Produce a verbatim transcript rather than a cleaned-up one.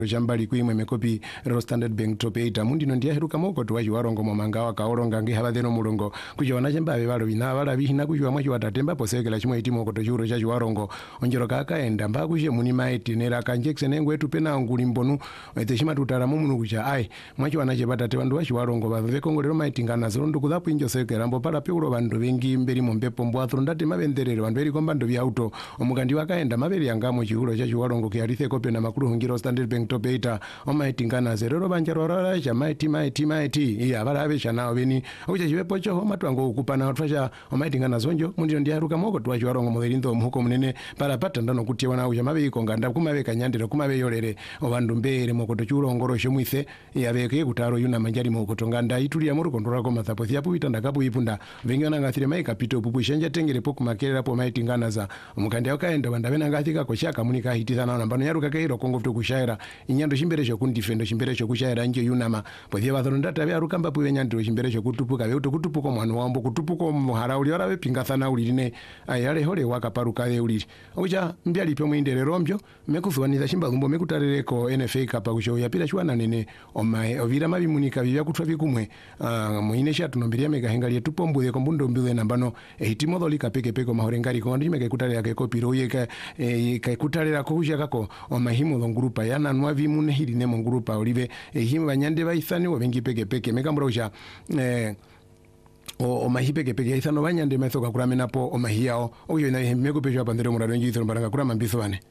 Jambali kuimwe mekopi ro Standard Bank topeita mundi no ndia heruka moko tuwaji warongo momanga wa kaoronga ngi habadeno mulongo kujiona jemba bebalo bina bala bihina kujiwa mwaji watatemba posekela chimwe itimo ko tojuro cha warongo onjero kaka enda mba kuje muni maiti nera kanjekse nengwe tupena nguli mbonu eteshima tutara mumunu kucha ai mwaji wanache batate bandu wachi warongo bave kongolero maiti ngana zondo kudapu injo sekela mbo para peulo bandu bengi mberi mombepo mbwatro ndate mabenderero bandu beri komba ndo bya auto omugandi wakaenda maberi yangamo chihuro cha warongo kiarithe kope na makuru ngiro Standard Bank topeita omaiti ngana zerero banjero rara cha maiti maiti maiti iya bala abesha nawo beni okucha chibepo cho matwango ukupana otwacha omaiti ngana zonjo mundi ndi haruka moko twachi warongo modelindo muhuko munene para pata ndano kuti wana uja mabe ikonganda kumabe kanyandiro kumabe yorere obandu mbere mokoto churongoro shomwise yabeke kutaro yuna manjari mokoto nganda itulia muruko ndorako mathapo thiapu itanda kapu ipunda vengana ngathire mai kapito pupu shanja tengere poku makerera po maiti ngana za omukandi akaenda banda bena ngathika koshaka munika hitithana nambano yaruka kairo kongo tukushaira inyando chimbere cho kundifendo chimbere cho kushaira nje yunama pothia bathoro ndata bya rukamba puwe nyandiro chimbere cho kutupuka be utukutupuka mwana wambo kutupuka muhara uli ora bepingathana uli ne ayale hole wakaparuka ye uli oja mbyali pyo mwindere rombyo mekufuaniza chimba lumbo mekutarereko N F A kapa kusho yapira chwana nene omae ovira mabimunika bibya kutwa bikumwe uh, muine sha tunombiria mega hengali tupombuye kombundo mbiwe nambano ehitimo dholika peke peke mahorengari ko ndime kutarera ke kopiro yeka e, ka kutarera ko kushaka ko omahimu longurupa yana nwa bimune hili ne mongurupa olive ehimo banyande baisani obengi peke peke megambro usha eh o mahipeke peke isano banyande methoka kuramena po omahiao oyo na hemego pejo apandero murado njithiro mbaranga kurama mbiso bane